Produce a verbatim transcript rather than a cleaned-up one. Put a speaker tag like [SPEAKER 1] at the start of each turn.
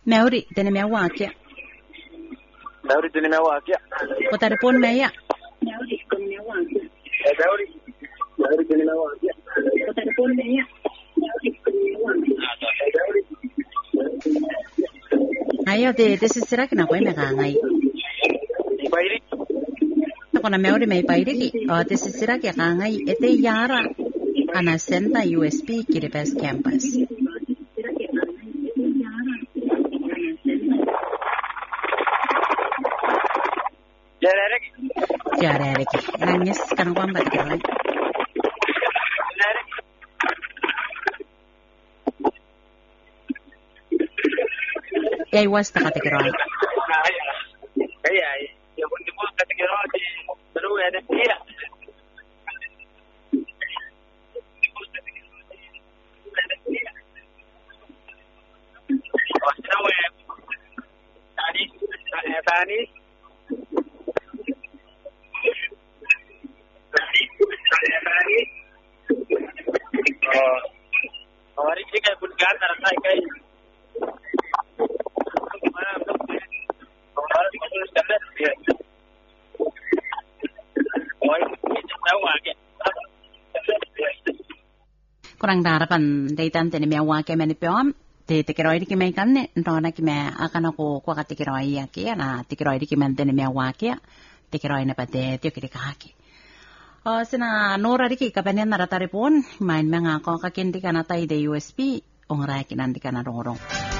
[SPEAKER 1] Mauri dene me wakia.
[SPEAKER 2] Mauri dene me wakia.
[SPEAKER 1] Ko telefon me ya.
[SPEAKER 2] Mauri dene me wakia. Mauri Mauri dene me wakia. Ko telefon me ya. Mauri dene me wakia.
[SPEAKER 1] Ayo de desisira kina ko me ngai.
[SPEAKER 2] Bairi.
[SPEAKER 1] Ko na Mauri me bairi ki. O desisira ki ngai ete yara ana senda U S B ki de best campus.
[SPEAKER 2] Jararek.
[SPEAKER 1] Jararek. Nangis kan ko mbak jalan.
[SPEAKER 2] Jararek.
[SPEAKER 1] Yai was ta kategori.
[SPEAKER 2] Ay ay. Ya pun dimo kategori di baru ada dia. Tani tani हमारी ठीक है बुनियाद रखना है कहीं हमारा मजबूर करना है और ये जितना हुआ आगे
[SPEAKER 1] kurang darapan daytan tene me wa ke meni pom te te keroi ki me kanne ndona ki me akana ko ko ka te keroi ya ke na te keroi ki men tene me wa ke te keroi na pate te ki ka ki o sina nora ri ki ka benen na ratare pon main me nga ko ka kendi kana tai de U S B ong ra ki nan di kana rorong